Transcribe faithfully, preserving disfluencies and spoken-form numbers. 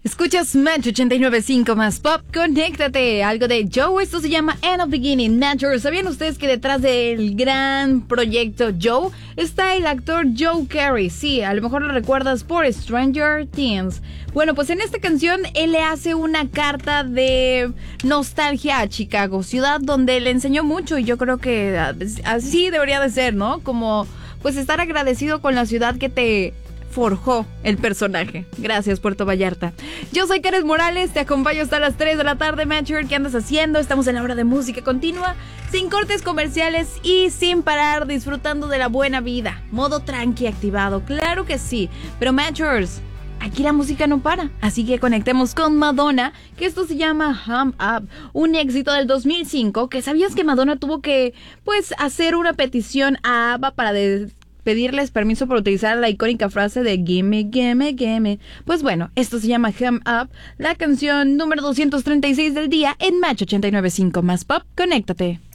Escuchas Match ochenta y nueve punto cinco más Pop, conéctate, algo de Joe, esto se llama End of Beginning. Matchers, ¿sabían ustedes que detrás del gran proyecto Joe está el actor Joe Carey? Sí, a lo mejor lo recuerdas por Stranger Things. Bueno, pues en esta canción él le hace una carta de nostalgia a Chicago, ciudad donde le enseñó mucho, y yo creo que así debería de ser, ¿no? Como pues estar agradecido con la ciudad que te forjó el personaje. Gracias, Puerto Vallarta. Yo soy Karen Morales, te acompaño hasta las tres de la tarde, Matcher. ¿Qué andas haciendo? Estamos en la hora de música continua, sin cortes comerciales y sin parar, disfrutando de la buena vida. Modo tranqui activado, claro que sí. Pero Matchers, aquí la música no para, así que conectemos con Madonna, que esto se llama Hum Up, un éxito del dos mil cinco, que sabías que Madonna tuvo que, pues, hacer una petición a ABBA para de pedirles permiso para utilizar la icónica frase de Gimme, gimme, gimme. Pues bueno, esto se llama Hum Up, la canción número doscientos treinta y seis del día en Match ochenta y nueve punto cinco más Pop. Conéctate.